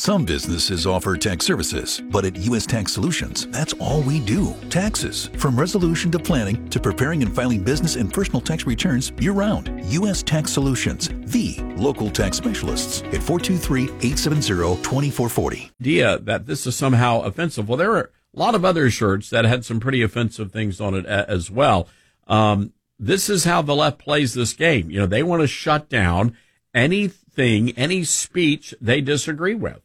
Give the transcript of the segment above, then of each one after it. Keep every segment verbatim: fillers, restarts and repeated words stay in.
Some businesses offer tax services, but at U S Tax Solutions, that's all we do. Taxes. From resolution to planning to preparing and filing business and personal tax returns year-round. U S Tax Solutions, the local tax specialists at four two three, eight seven zero, two four four zero. Idea that this is somehow offensive. Well, there are a lot of other shirts that had some pretty offensive things on it as well. Um, this is how the left plays this game. You know, they want to shut down anything, any speech they disagree with.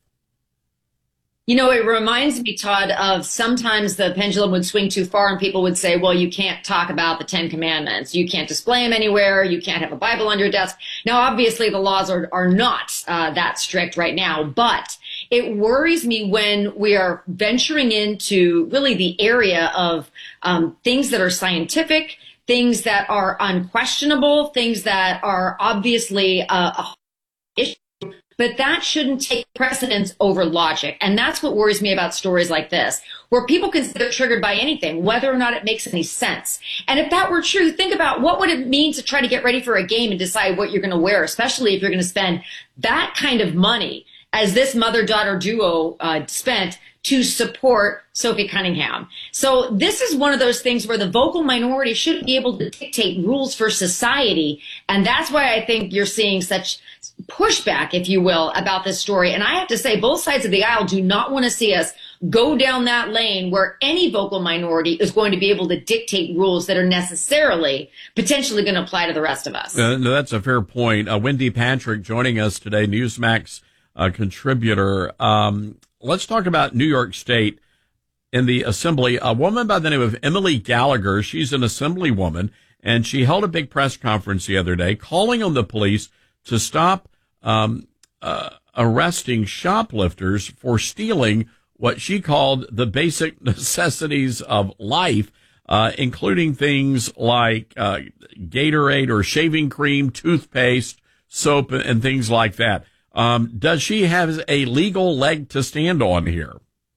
You know, it reminds me, Todd, of sometimes the pendulum would swing too far and people would say, well, you can't talk about the Ten Commandments. You can't display them anywhere. You can't have a Bible on your desk. Now, obviously, the laws are, are not uh, that strict right now, but it worries me when we are venturing into really the area of um, things that are scientific, things that are unquestionable, things that are obviously uh, a issue. But that shouldn't take precedence over logic. And that's what worries me about stories like this, where people can get triggered by anything, whether or not it makes any sense. And if that were true, think about what would it mean to try to get ready for a game and decide what you're going to wear, especially if you're going to spend that kind of money as this mother-daughter duo uh, spent to support Sophie Cunningham. So this is one of those things where the vocal minority shouldn't be able to dictate rules for society. And that's why I think you're seeing such pushback, if you will, about this story. And I have to say, both sides of the aisle do not want to see us go down that lane where any vocal minority is going to be able to dictate rules that are necessarily potentially going to apply to the rest of us. Uh, no, that's a fair point. Uh, Wendy Patrick joining us today, Newsmax uh, contributor. Um, let's talk about New York State. In the assembly, a woman by the name of Emily Gallagher, she's an assemblywoman, and she held a big press conference the other day calling on the police to stop um, uh, arresting shoplifters for stealing what she called the basic necessities of life, uh, including things like uh, Gatorade or shaving cream, toothpaste, soap, and things like that. Um, does she have a legal leg to stand on here?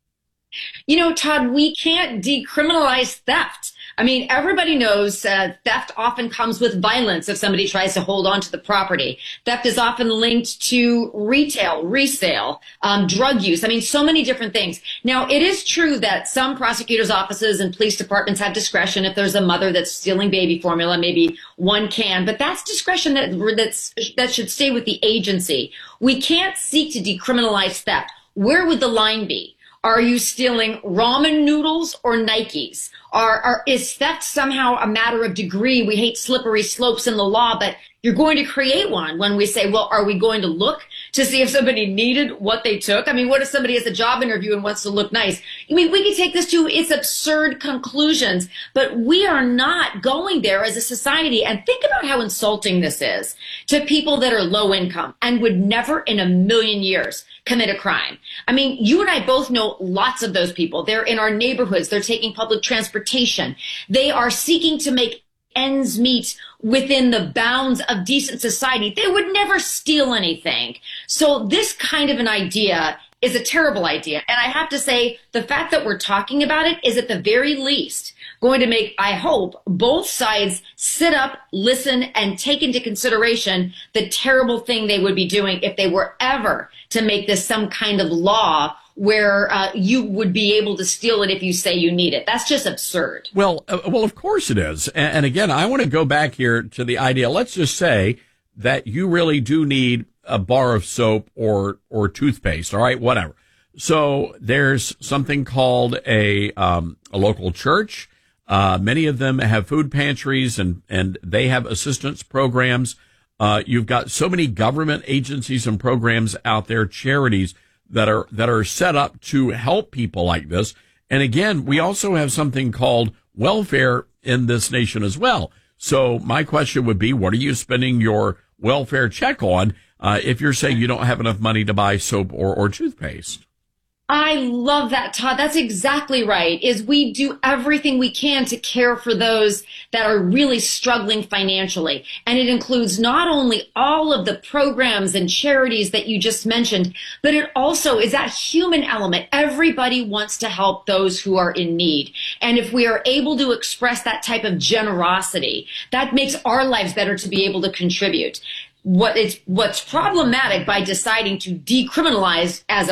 You know, Todd, we can't decriminalize theft. I mean, everybody knows uh, theft often comes with violence if somebody tries to hold on to the property. Theft is often linked to retail, resale, um, drug use. I mean, so many different things. Now, it is true that some prosecutors' offices and police departments have discretion. If there's a mother that's stealing baby formula, maybe one can, but that's discretion that, that's, that should stay with the agency. We can't seek to decriminalize theft. Where would the line be? Are you stealing ramen noodles or Nikes? Are, are, is theft somehow a matter of degree? We hate slippery slopes in the law, but you're going to create one when we say, well, are we going to look to see if somebody needed what they took? I mean, what if somebody has a job interview and wants to look nice? I mean, we could take this to its absurd conclusions, but we are not going there as a society. And think about how insulting this is to people that are low income and would never in a million years commit a crime. I mean, you and I both know lots of those people. They're in our neighborhoods. They're taking public transportation. They are seeking to make ends meet within the bounds of decent society. They would never steal anything. So this kind of an idea is a terrible idea. And I have to say, the fact that we're talking about it is at the very least going to make, I hope, both sides sit up, listen, and take into consideration the terrible thing they would be doing if they were ever to make this some kind of law where uh, you would be able to steal it if you say you need it. That's just absurd. Well, uh, well, of course it is. And, and again, I want to go back here to the idea. Let's just say that you really do need a bar of soap or, or toothpaste. All right, whatever. So there's something called a, um, a local church. Uh, many of them have food pantries and, and they have assistance programs. Uh, you've got so many government agencies and programs out there, charities that are, that are set up to help people like this. And again, we also have something called welfare in this nation as well. So my question would be, what are you spending your welfare check on, uh, if you're saying you don't have enough money to buy soap or, or toothpaste? I love that, Todd. That's exactly right. Is we do everything we can to care for those that are really struggling financially. And it includes not only all of the programs and charities that you just mentioned, but it also is that human element. Everybody wants to help those who are in need. And if we are able to express that type of generosity, that makes our lives better to be able to contribute. What is, what's problematic by deciding to decriminalize as a